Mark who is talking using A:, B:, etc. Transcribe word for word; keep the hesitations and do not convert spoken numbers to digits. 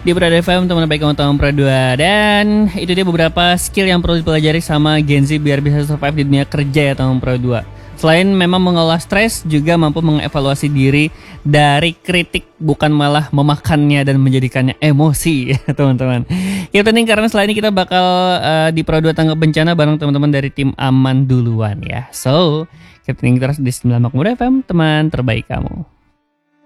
A: di Prada F M, teman baik teman Pro dua. Dan itu dia beberapa skill yang perlu dipelajari sama Gen Z biar bisa survive di dunia kerja ya teman Pro dua. Selain memang mengolah stres, juga mampu mengevaluasi diri dari kritik, bukan malah memakannya dan menjadikannya emosi ya teman-teman. Yang penting karena selain ini kita bakal uh, di Pro dua Tanggap Bencana bareng teman-teman dari tim Aman duluan ya. So, keep terus di sembilan Makmur F M, teman terbaik kamu.